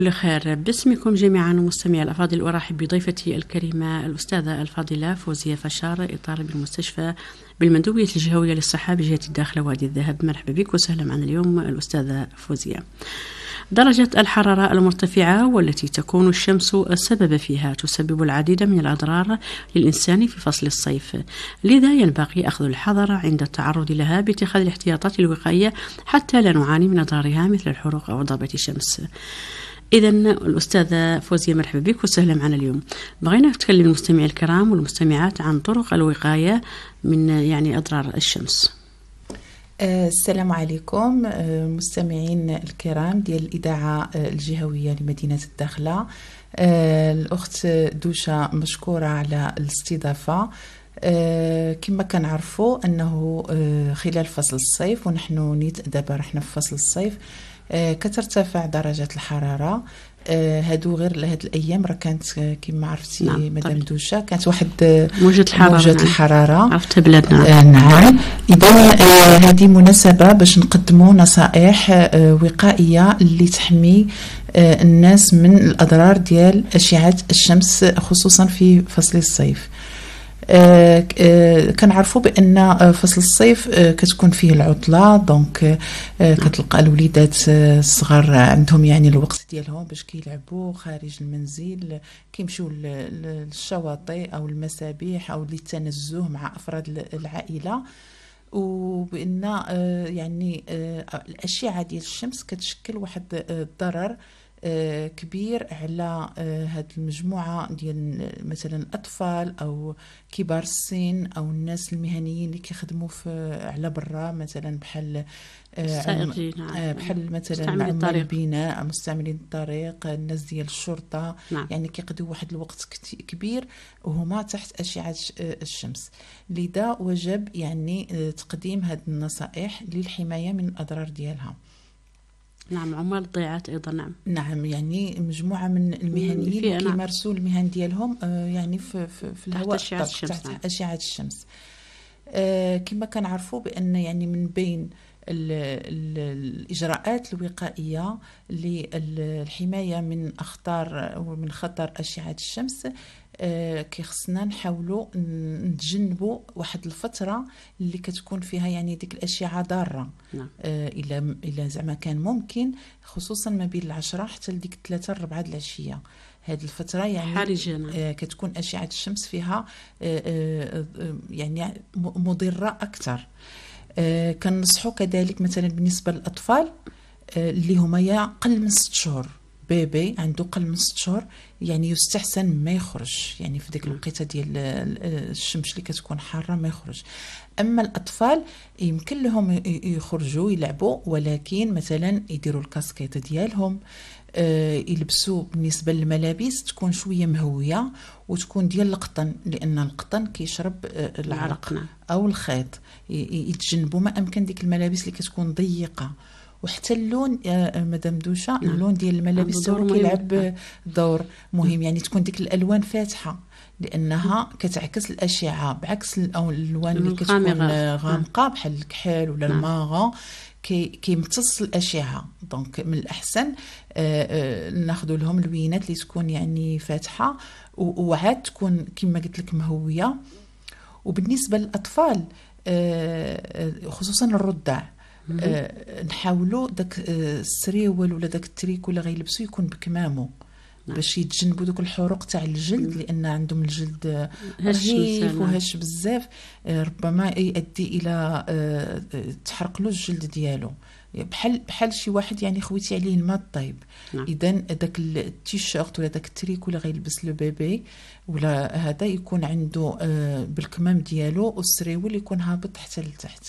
كل خير باسمكم جميعا ومستمعي الأفاضل. أرحب بضيفتي الكريمة الأستاذة الفاضلة فوزية فشار، إطار بالمستشفى بالمندوبية الجهوية للصحة بجهة الداخلة وادي الذهب. مرحبا بك وسهلا معنا اليوم الأستاذة فوزية. درجة الحرارة المرتفعة والتي تكون الشمس السبب فيها تسبب العديد من الأضرار للإنسان في فصل الصيف، لذا ينبغي أخذ الحذر عند التعرض لها باتخاذ الاحتياطات الوقائية حتى لا نعاني من أضرارها مثل الحروق أو ضربة الشمس. إذا الأستاذة فوزية مرحبا بك وسهلا معنا اليوم. بغينا نتكلم المستمعين الكرام والمستمعات عن طرق الوقاية من أضرار الشمس. السلام عليكم مستمعين الكرام ديال الإذاعة الجهوية لمدينة الداخلة. الأخت دوشة مشكورة على الاستضافة. كما كنعرفوا أنه خلال فصل الصيف، ونحن نيت دابا رحنا في فصل الصيف، كترتفع درجة الحرارة. هادو غير لهاد الايام راه كانت كما عرفتي مدام دوشة كانت واحد موجة الحرارة عرفتها بلادنا. نعم. اذا هذه مناسبة باش نقدموا نصائح وقائية اللي تحمي الناس من الاضرار ديال اشعة الشمس خصوصا في فصل الصيف. كنعرفوا بان فصل الصيف كتكون فيه العطله، دونك كتلقى الوليدات الصغار عندهم الوقت ديالهم باش كيلعبوا خارج المنزل، كيمشيو للشواطئ او المسابح او للتنزه مع افراد العائله. وبان الاشعه ديال الشمس كتشكل واحد الضرر كبير على هاد المجموعة ديال مثلا الأطفال أو كبار السن أو الناس المهنيين اللي كيخدموا على برا، مثلا بحال مثلا عمال البناء، مستعملين الطريق، الناس ديال الشرطة. كيقضيو واحد الوقت كبير وهما تحت أشعة الشمس. لذا وجب تقديم هاد النصائح للحماية من الأضرار ديالها. نعم، عمال الضيعات أيضا. نعم مجموعة من المهنيين كيمارسوا المهن ديالهم في الهواء تحت أشعة الشمس. كما كنعرفوا بأن من بين الإجراءات الوقائية للحماية من أخطار ومن خطر أشعة الشمس، كيخصنا نحاولوا نتجنبوا واحد الفترة اللي كتكون فيها ديك الأشعة ضارة. إلا زعما كان ممكن، خصوصا ما بين 10 حتى لديك 3-4 العشية. هذه الفترة حرجة كتكون أشعة الشمس فيها مضرة أكثر. كنصحوا كذلك مثلا بالنسبة للأطفال اللي هما أقل من 6 شهور، بيبي عنده قل من 6 شهور، يستحسن ما يخرج في ديك الوقيته ديال الشمس اللي كتكون حاره ما يخرج. اما الاطفال يمكن لهم يخرجوا يلعبوا، ولكن مثلا يديروا الكاسكيت ديالهم، يلبسوا بالنسبه للملابس تكون شويه مهويه وتكون ديال القطن، لان القطن كيشرب العرق او الخيط. يتجنبوا ما امكن ديك الملابس اللي كتكون ضيقه. وحتى اللون يا مدام دوشة، اللون ديال الملابس كيلعب دور مهم. تكون ديك الالوان فاتحه لانها كتعكس الاشعه، بعكس الالوان اللي كتكون غامقه بحال الكحل ولا الماغون كيمتص الاشعه. دونك من الاحسن ناخذ لهم اللوينات اللي تكون فاتحه وعاد تكون كما قلت لك مهويه. وبالنسبه للاطفال خصوصا الرضع، نحاولوا داك السريول ولا داك التريكو اللي غيلبسوا يكون بكمامه باش يتجنبوا دوك الحروق تاع الجلد، لان عندهم الجلد رهيف وهش بزاف، ربما يؤدي الى تحرق له الجلد ديالو، بحال شي واحد خويتي عليه الماء الطيب. اذا داك التيشيرت ولا داك التريكو اللي غيلبس لو بيبي ولا هذا يكون عنده بالكمام ديالو، والسريول يكون هابط حتى لتحت.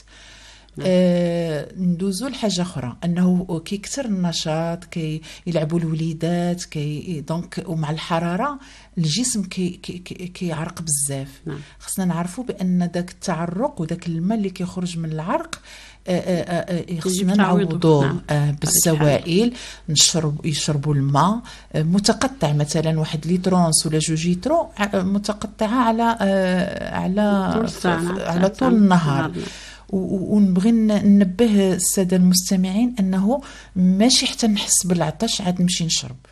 ندوزو لحاجه اخرى، انه كيكثر النشاط، كيلعبوا الوليدات، دونك ومع الحراره الجسم كيعرق بزاف. خصنا نعرفوا بان داك التعرق وداك الماء اللي كيخرج من العرق خصنا نعوضوه بالسوائل. يشربوا الماء متقطع، مثلا 1 لترونس ولا 2 لتر متقطعه على طول النهار. ونبغي ننبه الساده المستمعين انه ماشي حتى نحس بالعطش عاد نمشي نشرب.